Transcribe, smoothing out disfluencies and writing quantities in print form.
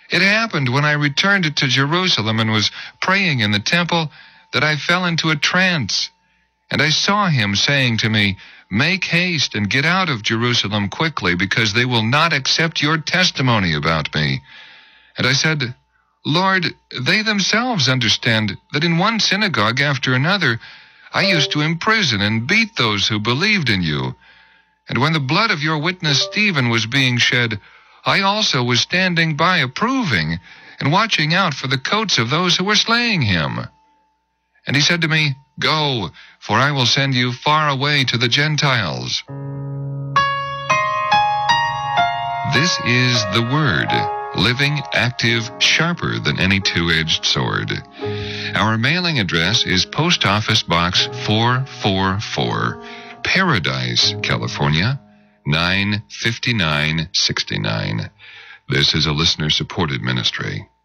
It happened when I returned to Jerusalem and was praying in the temple that I fell into a trance. And I saw him saying to me, 'Make haste and get out of Jerusalem quickly, because they will not accept your testimony about me.' And I said, 'Lord, they themselves understand that in one synagogue after another I used to imprison and beat those who believed in you. And when the blood of your witness Stephen was being shed, I also was standing by approving and watching out for the coats of those who were slaying him.' And he said to me, 'Go, for I will send you far away to the Gentiles.'" This is the Word, living, active, sharper than any two-edged sword. Our mailing address is Post Office Box 444, Paradise, California, 95969. This is a listener-supported ministry.